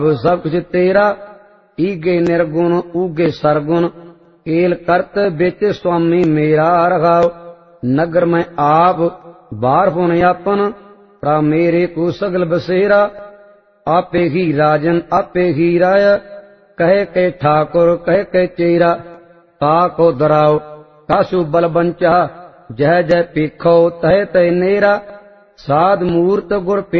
सब कुछ तेरा, ईगे निर्गुण ऊगे सरगुण, केल करत बिच स्वामी मेरा रखाओ। नगर में आप बार पुन आपन, प्रा मेरे को सगल बसेरा। आपे ही राजन आपे ही राय, कहे के ठाकुर कहे के चेरा। का को दराओ कासु बल बंचा, जय जय पीखो तह तय नेरा। साध मूर्त गुर